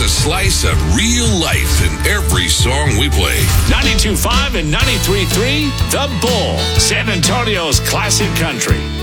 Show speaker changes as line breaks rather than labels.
a slice of real life in every song we play.
92.5 and 93.3, The Bull, San Antonio's classic country.